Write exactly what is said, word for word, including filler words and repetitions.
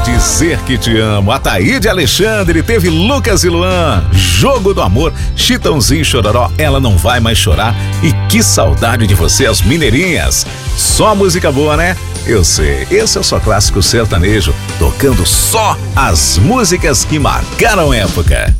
Dizer Que Te Amo, Ataíde Alexandre, teve Lucas e Luan, Jogo do Amor, Chitãozinho e Chororó, Ela Não Vai Mais Chorar e Que Saudade de Você, as Mineirinhas. Só música boa, né? Eu sei, esse é o Só Clássico Sertanejo, tocando só as músicas que marcaram época.